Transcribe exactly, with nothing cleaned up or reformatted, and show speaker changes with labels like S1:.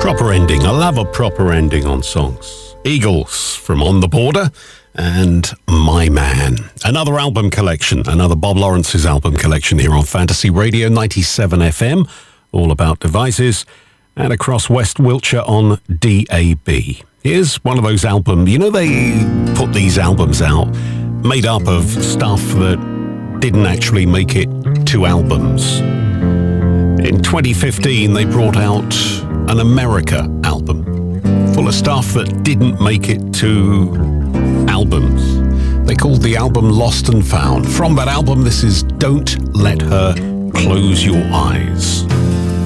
S1: Proper ending. I love a proper ending on songs. Eagles from On the Border and My Man. Another album collection, another Bob Lawrence's album collection here on Fantasy Radio ninety-seven F M, all about devices, and across West Wiltshire on D A B. Here's one of those albums, you know, they put these albums out made up of stuff that didn't actually make it to albums. In twenty fifteen, they brought out an America album full of stuff that didn't make it to albums. They called the album Lost and Found. From that album, this is Don't Let Her Close Your Eyes.